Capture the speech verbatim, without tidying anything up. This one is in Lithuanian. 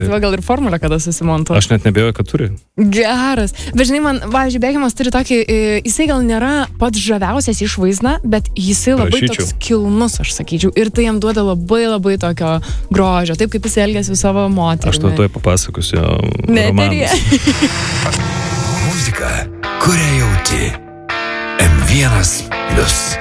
Va, gal ir formulę kada susimontuoti. Aš net nebėjau, kad turi. Geras. Bet žinai, man, važiuoju, Beckhamas turi tokį, jisai gal nėra pats žaviausias išvaizda, bet jisai labai Prašyčiau. toks kilnus, aš sakyčiau. Ir tai jam duoda labai labai tokio grožio, taip kaip jis elgiasi su savo moterimi. Aš to tuoj papasakosiu romanus. Muzika, kurią jauti. M vienas plius.